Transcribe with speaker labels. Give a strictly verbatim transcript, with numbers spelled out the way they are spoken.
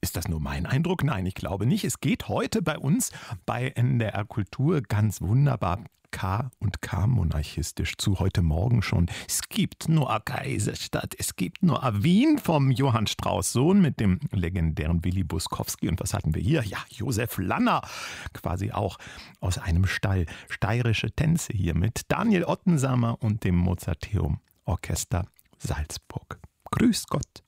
Speaker 1: Ist das nur mein Eindruck? Nein, ich glaube nicht. Es geht heute bei uns bei N D R Kultur ganz wunderbar K und K monarchistisch zu, heute Morgen schon. Es gibt nur eine Kaiserstadt, es gibt nur eine Wien vom Johann Strauß Sohn mit dem legendären Willi Buskowski. Und was hatten wir hier? Ja, Josef Lanner, quasi auch aus einem Stall. Steirische Tänze hier mit Daniel Ottensamer und dem Mozarteum Orchester Salzburg. Grüß Gott.